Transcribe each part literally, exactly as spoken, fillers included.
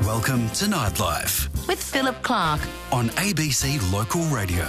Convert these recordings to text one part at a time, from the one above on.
Welcome to Nightlife with Philip Clark on A B C Local Radio.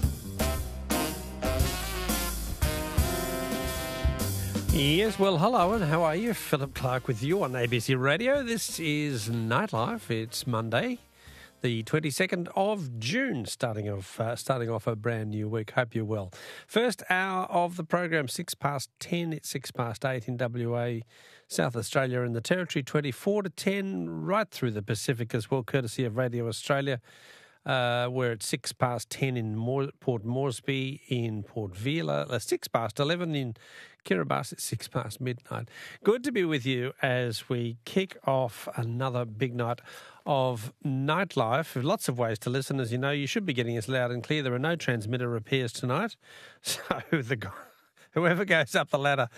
Yes, well, hello and how are you? Philip Clark with you on A B C Radio. This is Nightlife. It's Monday, the twenty-second of June, starting off uh, starting off a brand new week. Hope you're well. First hour of the program, six past ten. It's six past eight in W A, South Australia and the Territory, twenty-four to ten, right through the Pacific as well, courtesy of Radio Australia. Uh, we're at six past ten in Mor- Port Moresby, in Port Vila, uh, six past eleven in Kiribati, at six past midnight. Good to be with you as we kick off another big night of Nightlife. Lots of ways to listen. As you know, you should be getting us loud and clear. There are no transmitter repairs tonight, so the guy, whoever goes up the ladder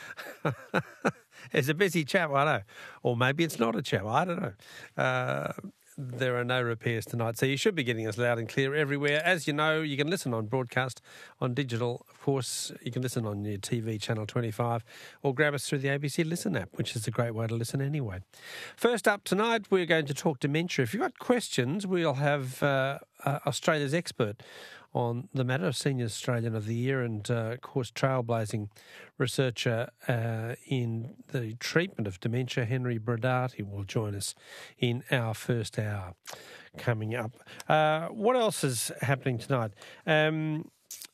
is a busy chap, I know. Or maybe it's not a chap, I don't know. Uh, There are no repairs tonight, so you should be getting us loud and clear everywhere. As you know, you can listen on broadcast, on digital, of course. You can listen on your T V, Channel twenty-five, or grab us through the A B C Listen app, which is a great way to listen anyway. First up tonight, we're going to talk dementia. If you've got questions, we'll have uh, uh, Australia's expert on the matter, Senior Australian of the Year and, uh, of course, trailblazing researcher uh, in the treatment of dementia, Henry Brodati, will join us in our first hour coming up. Uh, what else is happening tonight? Um,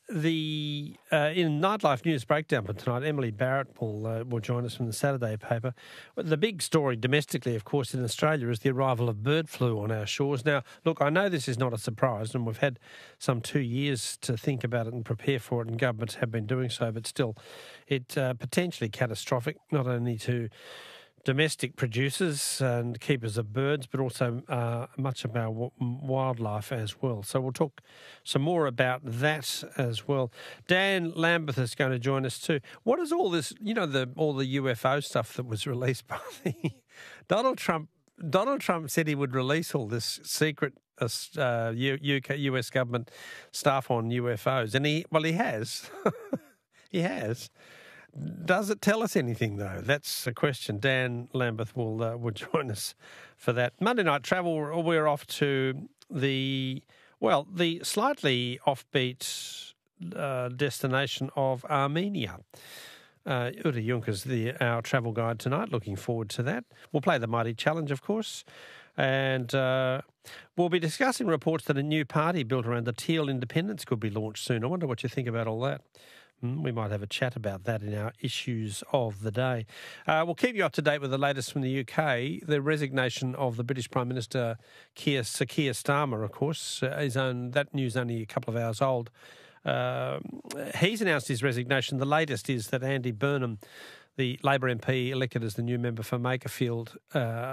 the uh, in Nightlife News Breakdown for tonight, Emily Barrett will uh, will join us from the Saturday paper. The big story domestically, of course, in Australia is the arrival of bird flu on our shores. Now, look, I know this is not a surprise, and we've had some two years to think about it and prepare for it, and governments have been doing so, but still, it's uh, potentially catastrophic, not only to domestic producers and keepers of birds, but also uh, much of our w- wildlife as well. So we'll talk some more about that as well. Dan Lambeth is going to join us too. What is all this, you know, the all the U F O stuff that was released by the Donald Trump? Donald Trump said he would release all this secret uh, U K, U S government stuff on U F Os, and he, well, he has. he has. Does it tell us anything, though? That's a question. Dan Lambeth will uh, will join us for that. Monday Night Travel, we're off to the, well, the slightly offbeat uh, destination of Armenia. Uh, Uta Junker's the, our travel guide tonight. Looking forward to that. We'll play the Mighty Challenge, of course. And uh, we'll be discussing reports that a new party built around the Teal independence could be launched soon. I wonder what you think about all that. We might have a chat about that in our issues of the day. Uh, we'll keep you up to date with the latest from the U K. The resignation of the British Prime Minister, Keir, Sir Keir Starmer, of course, uh, is on, that news only a couple of hours old. Uh, he's announced his resignation. The latest is that Andy Burnham, the Labor M P elected as the new member for Makerfield, uh,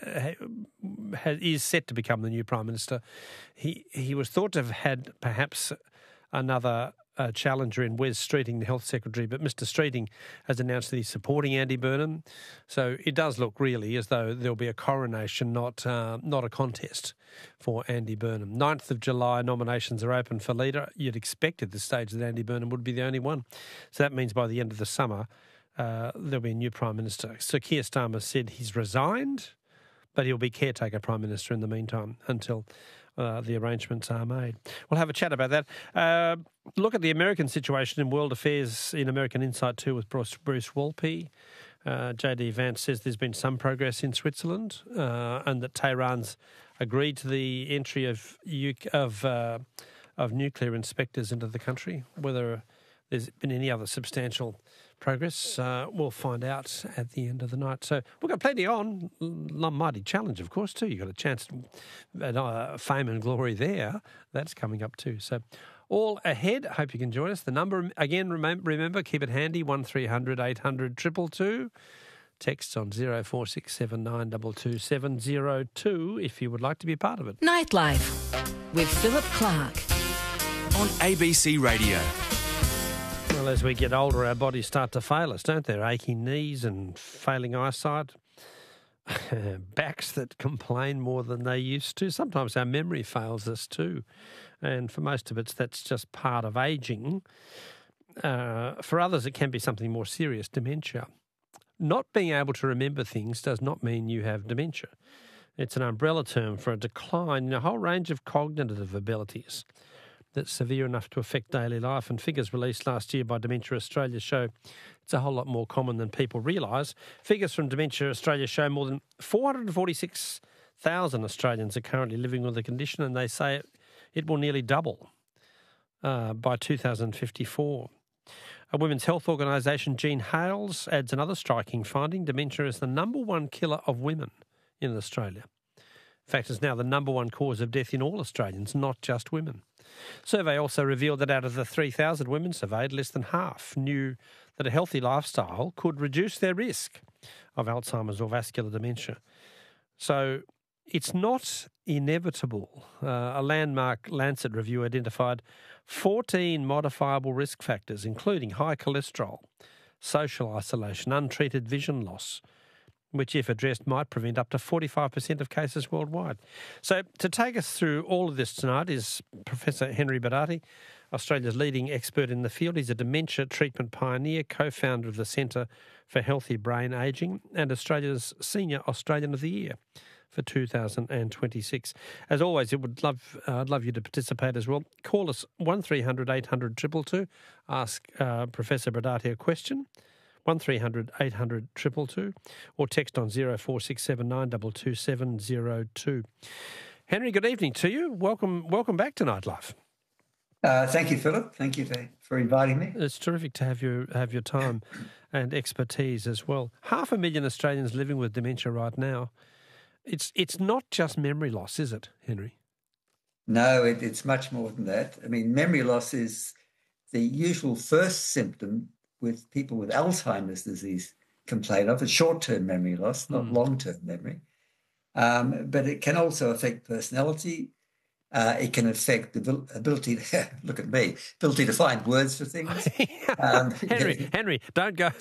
ha- is set to become the new Prime Minister. He, he was thought to have had perhaps another Uh, challenger in Wes Streeting, the Health Secretary, but Mister Streeting has announced that he's supporting Andy Burnham. So it does look really as though there'll be a coronation, not uh, not a contest for Andy Burnham. ninth of July, nominations are open for leader. You'd expect at this stage that Andy Burnham would be the only one. So that means by the end of the summer, uh, there'll be a new Prime Minister. So Keir Starmer said he's resigned, but he'll be caretaker Prime Minister in the meantime until Uh, the arrangements are made. We'll have a chat about that. Uh, look at the American situation in world affairs in American Insight too with Bruce, Bruce Wolpe. Uh, J D Vance says there's been some progress in Switzerland uh, and that Tehran's agreed to the entry of U K, of uh, of nuclear inspectors into the country. Whether there's been any other substantial progress, uh, we'll find out at the end of the night. So we've got plenty on. Mighty Challenge, of course, too. You've got a chance at uh, fame and glory there. That's coming up too. So all ahead. Hope you can join us. The number, again, remember, keep it handy, one three hundred eight hundred two two two. Texts on zero four six seven nine two two seven zero two if you would like to be a part of it. Nightlife with Philip Clark on A B C Radio. Well, as we get older, our bodies start to fail us, don't they? Aching knees and failing eyesight, backs that complain more than they used to. Sometimes our memory fails us too. And for most of us, that's just part of ageing. Uh, for others, it can be something more serious, dementia. Not being able to remember things does not mean you have dementia. It's an umbrella term for a decline in a whole range of cognitive abilities that's severe enough to affect daily life. And figures released last year by Dementia Australia show it's a whole lot more common than people realise. Figures from Dementia Australia show more than four hundred forty-six thousand Australians are currently living with the condition, and they say it, it will nearly double uh, by two thousand fifty-four. A women's health organisation, Jean Hales, adds another striking finding. Dementia is the number one killer of women in Australia. In fact, it's now the number one cause of death in all Australians, not just women. Survey also revealed that out of the three thousand women surveyed, less than half knew that a healthy lifestyle could reduce their risk of Alzheimer's or vascular dementia. So it's not inevitable. Uh, a landmark Lancet review identified fourteen modifiable risk factors, including high cholesterol, social isolation, untreated vision loss, which, if addressed, might prevent up to forty-five percent of cases worldwide. So to take us through all of this tonight is Professor Henry Bardati, Australia's leading expert in the field. He's a dementia treatment pioneer, co-founder of the Centre for Healthy Brain Ageing, and Australia's Senior Australian of the Year for two thousand twenty-six. As always, it would love, uh, I'd love you to participate as well. Call us one three hundred eight hundred two two two. Ask uh, Professor Bardati a question. one three hundred eight hundred two two two, or text on zero four six seven nine two two seven zero two. Henry, good evening to you. Welcome welcome back to Nightlife. Uh, thank you, Philip. Thank you for, for inviting me. It's terrific to have you have your time and expertise as well. Half a million Australians living with dementia right now. It's it's not just memory loss, is it, Henry? No, it, it's much more than that. I mean, memory loss is the usual first symptom with people with Alzheimer's disease complain of. It's short-term memory loss, not mm. long-term memory. Um, but it can also affect personality. Uh, it can affect the ability to, look at me, ability to find words for things. um, Henry, Henry, don't go,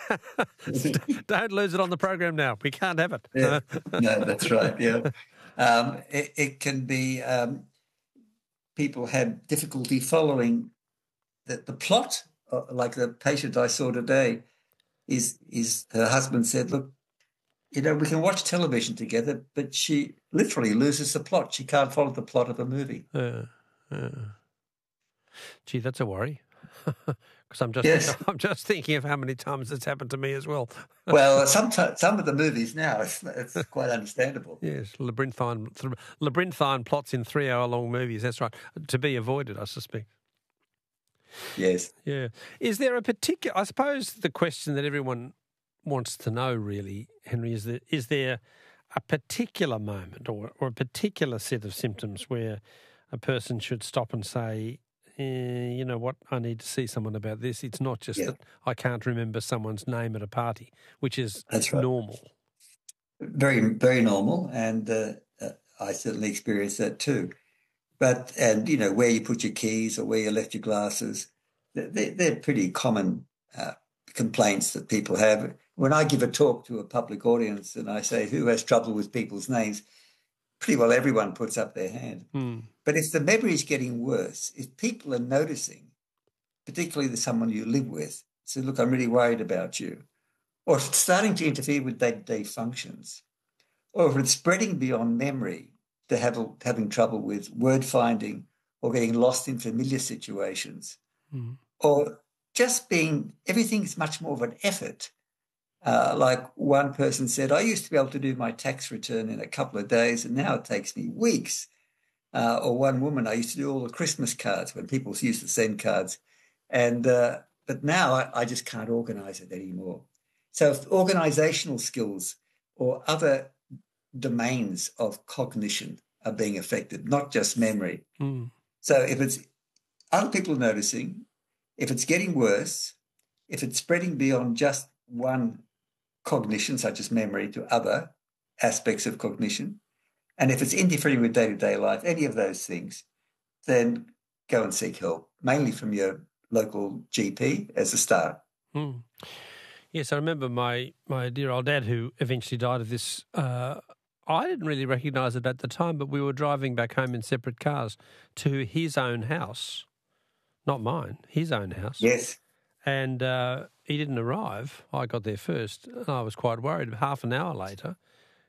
don't, don't lose it on the program now. We can't have it. Yeah. No, that's right, yeah. Um, it, it can be, um, people have difficulty following the, the plot. Like the patient I saw today, is is her husband said, look, you know, we can watch television together, but she literally loses the plot. She can't follow the plot of a movie. Uh, uh. Gee, that's a worry. Because I'm just yes. I'm just thinking of how many times it's happened to me as well. Well, some some of the movies now, it's, it's quite understandable. Yes, labyrinthine labyrinthine plots in three-hour-long movies. That's right. To be avoided, I suspect. Yes. Yeah. Is there a particular, I suppose the question that everyone wants to know really, Henry, is that is there a particular moment or, or a particular set of symptoms where a person should stop and say, eh, you know what, I need to see someone about this. It's not just yeah. that I can't remember someone's name at a party, which is That's right. normal. Very, very normal. And uh, uh, I certainly experienced that too. But, and, you know, where you put your keys or where you left your glasses, they're, they're pretty common uh, complaints that people have. When I give a talk to a public audience and I say, who has trouble with people's names, pretty well everyone puts up their hand. Mm. But if the memory is getting worse, if people are noticing, particularly the someone you live with, say, look, I'm really worried about you, or if it's starting to interfere with day-to-day functions, or if it's spreading beyond memory, to have, having trouble with word finding or getting lost in familiar situations, mm. or just being, everything's much more of an effort. Uh, like one person said, I used to be able to do my tax return in a couple of days and now it takes me weeks. Uh, or one woman, I used to do all the Christmas cards when people used to send cards. and uh, But now I, I just can't organise it anymore. So if organisational skills or other domains of cognition are being affected, not just memory. Mm. So if it's other people noticing, if it's getting worse, if it's spreading beyond just one cognition, such as memory, to other aspects of cognition, and if it's interfering with day-to-day life, any of those things, then go and seek help, mainly from your local G P as a start. Mm. Yes, I remember my, my dear old dad who eventually died of this. Uh, I didn't really recognise it at the time, but we were driving back home in separate cars to his own house, not mine, his own house. Yes. And uh, he didn't arrive. I got there first. And I was quite worried. Half an hour later,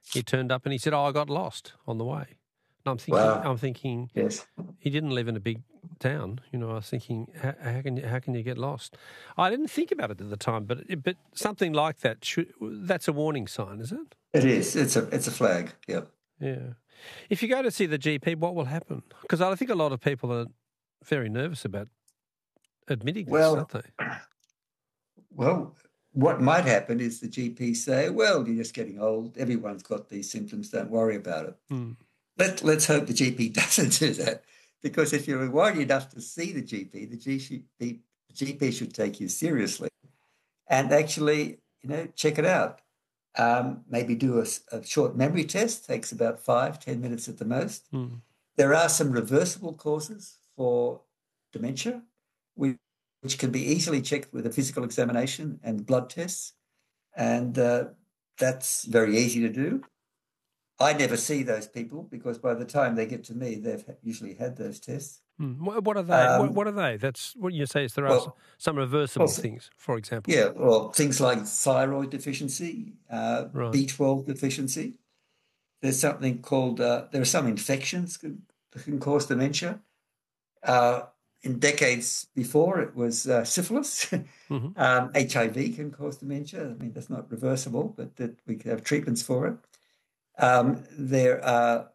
he turned up and he said, "Oh, I got lost on the way." And I'm thinking, Wow. I'm thinking, Yes. he didn't live in a big town. You know, I was thinking, how, how can you, how can you get lost? I didn't think about it at the time, but but something like that should, that's a warning sign, is it? It is. It's a it's a flag. Yep. Yeah. If you go to see the G P, what will happen? Because I think a lot of people are very nervous about admitting this, Well, aren't they? Well, what might happen is the G P say, "Well, you're just getting old. Everyone's got these symptoms. Don't worry about it." Mm. Let Let's hope the G P doesn't do that, because if you're worried enough to see the G P, the G P the G P should take you seriously and actually, you know, check it out. Um, maybe do a, a short memory test. Takes about five, ten minutes at the most. Mm. There are some reversible causes for dementia, which, which can be easily checked with a physical examination and blood tests, and uh, that's very easy to do. I never see those people because by the time they get to me, they've usually had those tests. Mm. What, what are they? Um, what, what are they? That's what you say is there are well, some reversible well, things, for example. Yeah, well, things like thyroid deficiency, uh, Right. B twelve deficiency. There's something called, uh, there are some infections that can cause dementia. Uh, in decades before, it was uh, syphilis. Mm-hmm. um, H I V can cause dementia. I mean, that's not reversible, but that we can have treatments for it. Um, there are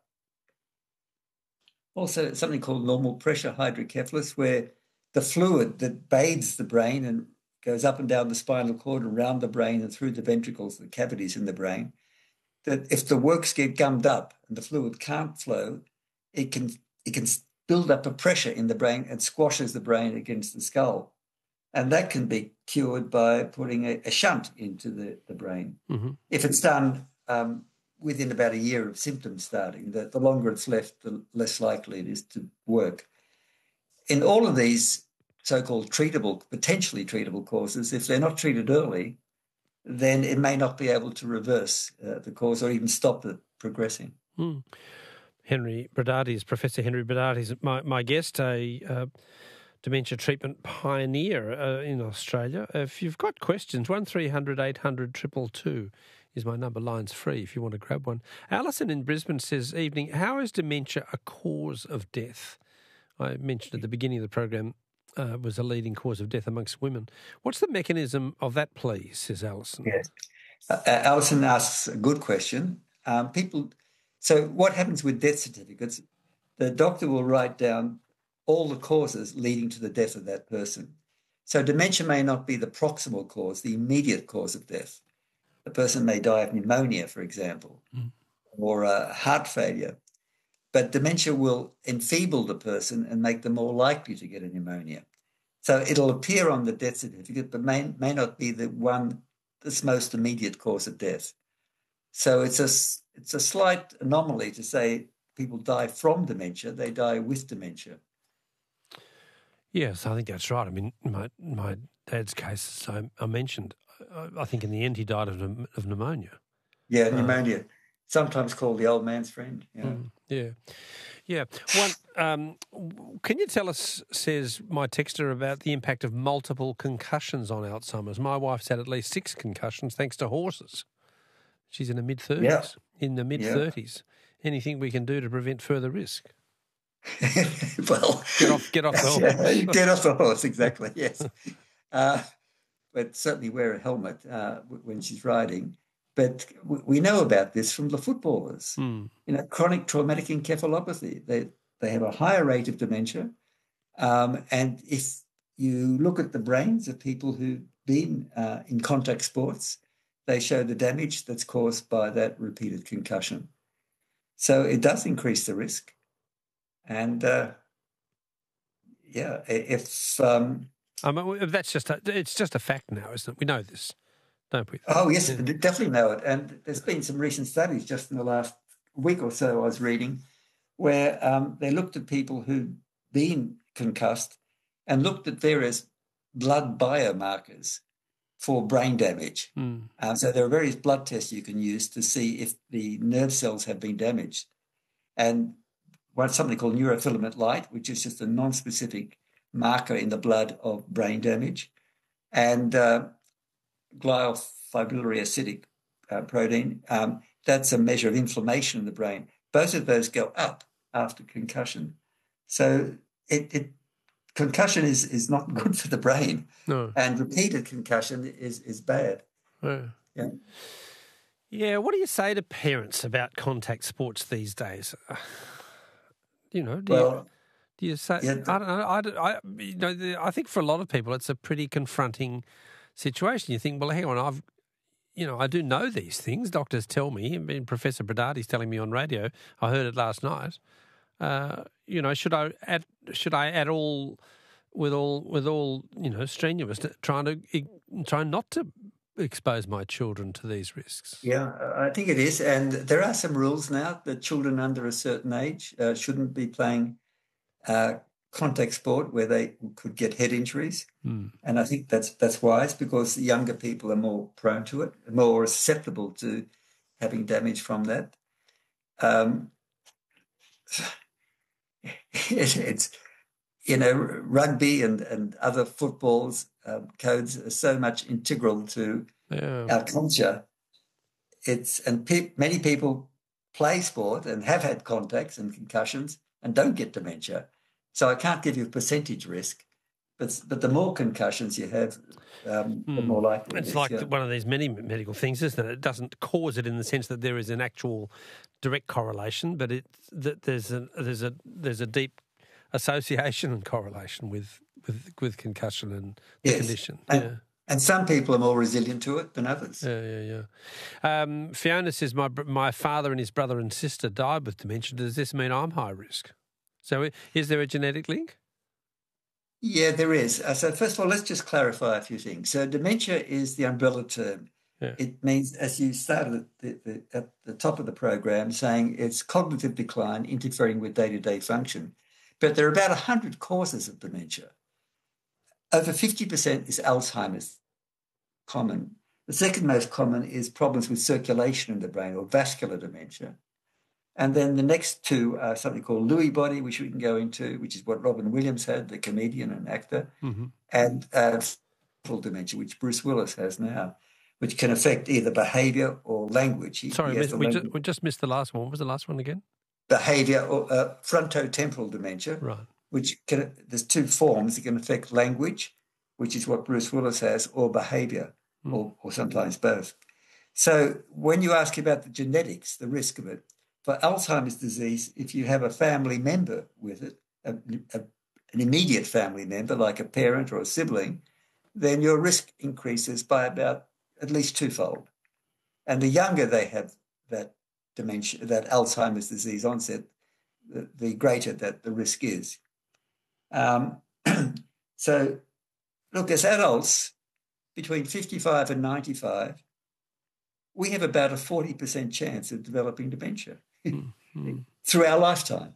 also something called normal pressure hydrocephalus, where the fluid that bathes the brain and goes up and down the spinal cord, around the brain and through the ventricles, the cavities in the brain, that if the works get gummed up and the fluid can't flow, it can it can build up a pressure in the brain and squashes the brain against the skull. And that can be cured by putting a, a shunt into the, the brain. Mm-hmm. If it's done um, within about a year of symptoms starting, the, the longer it's left, the less likely it is to work. In all of these so-called treatable, potentially treatable causes, if they're not treated early, then it may not be able to reverse uh, the cause or even stop it progressing. Mm. Henry Brodaty, Professor Henry Brodaty is my, my guest, a uh, dementia treatment pioneer uh, in Australia. If you've got questions, one three hundred eight hundred two two two is my number. Line's free if you want to grab one. Alison in Brisbane says, evening, how is dementia a cause of death? I mentioned at the beginning of the program uh, was a leading cause of death amongst women. What's the mechanism of that, please, says Alison? Yes. Uh, Alison asks a good question. Um, people, so what happens with death certificates? The doctor will write down all the causes leading to the death of that person. So dementia may not be the proximal cause, the immediate cause of death. The person may die of pneumonia, for example, mm. or uh, heart failure. But dementia will enfeeble the person and make them more likely to get a pneumonia. So it'll appear on the death certificate, but may, may not be the one that's most immediate cause of death. So it's a, it's a slight anomaly to say people die from dementia. They die with dementia. Yes, I think that's right. I mean, my my dad's case, I, I mentioned, I, I think in the end he died of, of pneumonia. Yeah, pneumonia. Uh, Sometimes called the old man's friend. Yeah. Mm, yeah. Yeah. One, um, can you tell us, says my texter, about the impact of multiple concussions on Alzheimer's? My wife's had at least six concussions thanks to horses. She's in the mid-thirties. Yeah. In the mid-thirties. Yeah. Anything we can do to prevent further risk? Well, get off, get off the horse. Yeah, get off the horse, exactly, yes. Uh, but certainly wear a helmet uh, when she's riding. But we know about this from the footballers. Mm. You know, chronic traumatic encephalopathy, they, they have a higher rate of dementia. Um, and if you look at the brains of people who've been uh, in contact sports, they show the damage that's caused by that repeated concussion. So it does increase the risk. And, uh, yeah, if... Um, I mean, that's just a, it's just a fact now, isn't it? We know this, don't we? Oh, yes, yeah. Definitely know it. And there's been some recent studies just in the last week or so I was reading where um, they looked at people who'd been concussed and looked at various blood biomarkers for brain damage. Mm. Um, so there are various blood tests you can use to see if the nerve cells have been damaged. And one, something called neurofilament light, which is just a non-specific marker in the blood of brain damage, and uh, glial fibrillary acidic uh, protein. Um, that's a measure of inflammation in the brain. Both of those go up after concussion. So it, it concussion is, is not good for the brain. No. And repeated concussion is, is bad. Yeah. Yeah. Yeah, what do you say to parents about contact sports these days? You know, do Well, you, do you say, yeah, I don't know, I, don't- I, you know, the- I think for a lot of people it's a pretty confronting situation. You think, well, hang on, I've, you know, I do know these things. Doctors tell me, I mean, Professor Bradati's telling me on radio, I heard it last night. Uh, you know, should I add, should I at all, with all, with all, you know, strenuous, trying to, try not to expose my children to these risks? Yeah, I think it is. And there are some rules now that children under a certain age uh, shouldn't be playing uh, contact sport where they could get head injuries. Mm. And I think that's that's wise because younger people are more prone to it, more susceptible to having damage from that. Um, it, it's, you know, rugby and, and other footballs um, codes are so much integral to Yeah. our culture. It's and pe- many people play sport and have had contacts and concussions and don't get dementia. So I can't give you a percentage risk, but but the more concussions you have, um, the more likely it It's is, like yeah. one of these many medical things, isn't it? It doesn't cause it in the sense that there is an actual direct correlation, but it that there's a there's a there's a deep association and correlation with with, with concussion and the Yes. condition. And, yeah. and some people are more resilient to it than others. Yeah, yeah, yeah. Um, Fiona says my br- my father and his brother and sister died with dementia. Does this mean I'm high risk? So i- is there a genetic link? Yeah, there is. Uh, so first of all, let's just clarify a few things. So dementia is the umbrella term. Yeah. It means, as you started at the, the, at the top of the program, saying it's cognitive decline interfering with day-to-day function. But there are about one hundred causes of dementia. Over fifty percent is Alzheimer's, common. The second most common is problems with circulation in the brain or vascular dementia. And then the next two are something called Lewy body, which we can go into, which is what Robin Williams had, the comedian and actor, Mm-hmm. and uh, frontal dementia, which Bruce Willis has now, which can affect either behaviour or language. He, Sorry, he has we, the just, language- we just missed the last one. What was the last one again? behaviour or uh, frontotemporal dementia, Right. which can, there's two forms. It can affect language, which is what Bruce Willis has, or behaviour, Mm. or, or sometimes both. So when you ask about the genetics, the risk of it, for Alzheimer's disease, if you have a family member with it, a, a, an immediate family member like a parent or a sibling, then your risk increases by about at least twofold. And the younger they have that dementia, that Alzheimer's disease onset, the, the greater that the risk is. Um, so, look, as adults, between fifty-five and ninety-five, we have about a forty percent chance of developing dementia Mm-hmm. through our lifetime.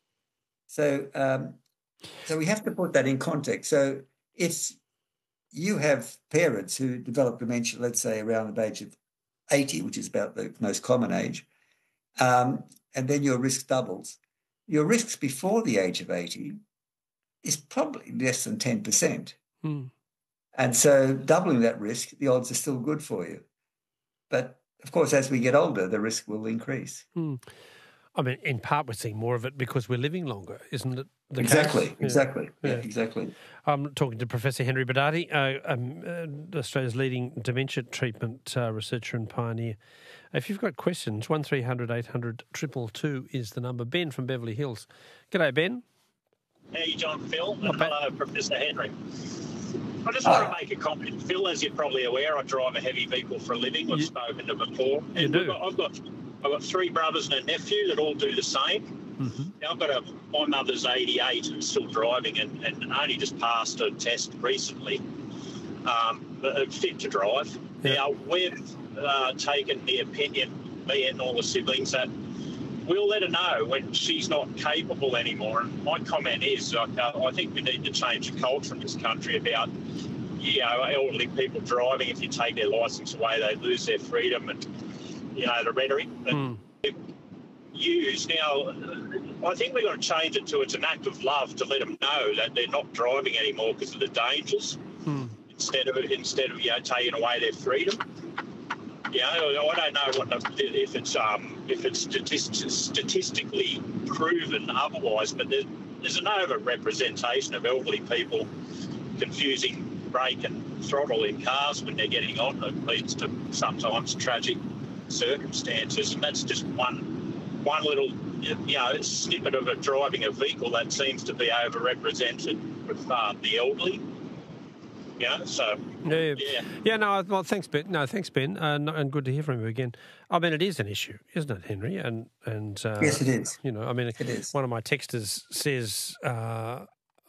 So, um, so we have to put that in context. So if you have parents who develop dementia, let's say around the age of eighty, which is about the most common age, um, and then your risk doubles, your risks before the age of eighty is probably less than ten percent. Mm. And so doubling that risk, the odds are still good for you. But, of course, as we get older, the risk will increase. Mm. I mean, in part, we're seeing more of it because we're living longer, isn't it? The Exactly, case? exactly. Yeah, Yeah. exactly. I'm talking to Professor Henry Bradati, uh, um, uh, Australia's leading dementia treatment uh, researcher and pioneer. If you've got questions, one three hundred eight hundred two two two is the number. Ben from Beverly Hills. G'day, Ben. Hey, John, Phil, Not and bad. hello, Professor Henry. I just Ah. want to make a comment. Phil, as you're probably aware, I drive a heavy vehicle for a living. We've You- spoken to before. You And do. I've got, I've got I've got three brothers and a nephew that all do the same. Mm-hmm. Now, I've got a, my mother's eighty-eight and still driving and, and only just passed a test recently, um, but fit to drive. Yeah. Now, we've uh, taken the opinion, me and all the siblings, that we'll let her know when she's not capable anymore. And my comment is, uh, I think we need to change the culture in this country about, you know, elderly people driving. If you take their licence away, they lose their freedom, and you know the rhetoric that Mm. they use. Now, I think we've got to change it to it's an act of love to let them know that they're not driving anymore because of the dangers, Mm. instead of instead of you know taking away their freedom. You know, I don't know what the, if it's um, if it's statist- statistically proven otherwise, but there's, there's an over-representation of elderly people confusing brake and throttle in cars when they're getting on. It leads to sometimes tragic circumstances, and that's just one one little you know snippet of a driving a vehicle that seems to be overrepresented with uh, the elderly. You know, so yeah, yeah, yeah. No, well, thanks, Ben. No, thanks, Ben, uh, and good to hear from you again. I mean, it is an issue, isn't it, Henry? And and uh, yes, it is. You know, I mean, it is. One of my texters says uh,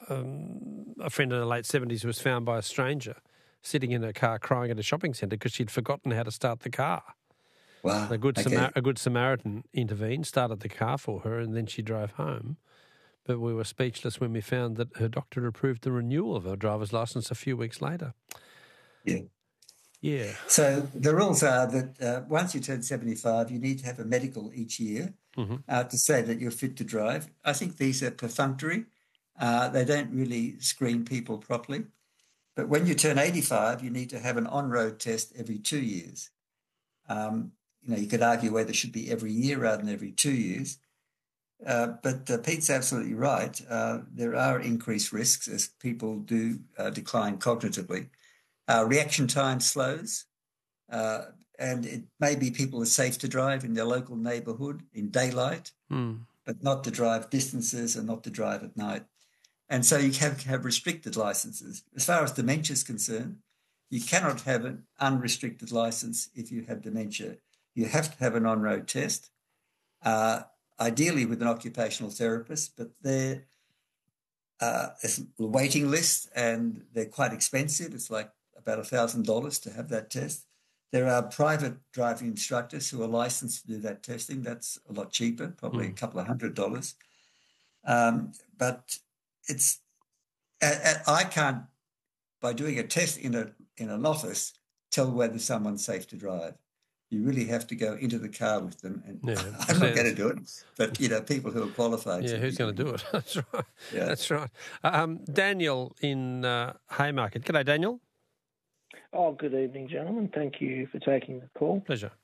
um, a friend in the late seventies was found by a stranger sitting in her car crying at a shopping centre because she'd forgotten how to start the car. Wow. A good okay. Samar- a good Samaritan intervened, started the car for her, and then she drove home. But we were speechless when we found that her doctor approved the renewal of her driver's licence a few weeks later. Yeah. Yeah. So the rules are that uh, once you turn seventy-five, you need to have a medical each year mm-hmm. uh, to say that you're fit to drive. I think these are perfunctory. Uh, they don't really screen people properly. But when you turn eighty-five, you need to have an on-road test every two years. Um, you know, you could argue whether it should be every year rather than every two years. Uh, but uh, Pete's absolutely right. Uh, there are increased risks as people do uh, decline cognitively. Uh, reaction time slows, uh, and it may be people are safe to drive in their local neighbourhood in daylight, mm. but not to drive distances and not to drive at night. And so you have, have restricted licences. As far as dementia is concerned, you cannot have an unrestricted licence if you have dementia. You have to have an on-road test. Uh, ideally with an occupational therapist, but there uh, is a waiting list and they're quite expensive. It's like about one thousand dollars to have that test. There are private driving instructors who are licensed to do that testing. That's a lot cheaper, probably mm. a couple of hundred dollars. Um, but it's I can't, by doing a test in a in an office, tell whether someone's safe to drive. You really have to go into the car with them. And yeah, I'm not going to do it, but, you know, people who are qualified. Yeah, who's going to do it? That's right. Yeah. That's right. Um, Daniel in uh, Haymarket. G'day, Daniel. Oh, good evening, gentlemen. Thank you for taking the call. Pleasure.